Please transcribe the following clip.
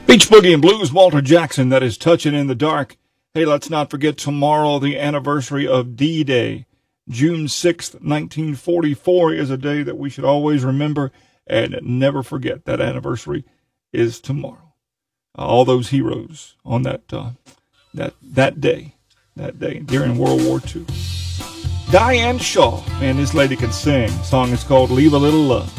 Beach Boogie and Blues, Walter Jackson, that is Touching in the Dark. Hey, let's not forget tomorrow, the anniversary of D-Day. June 6th, 1944 is a day that we should always remember and never forget. That anniversary is tomorrow. All those heroes on that day during World War II. Diane Shaw, man, this lady can sing. The song is called Leave a Little Love.